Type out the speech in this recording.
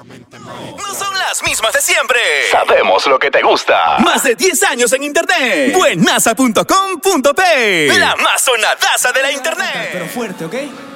No son las mismas de siempre. Sabemos lo que te gusta. Más de 10 años en internet. Buenaza.com.p. La más sonadaza de la internet. Pero fuerte, ¿ok?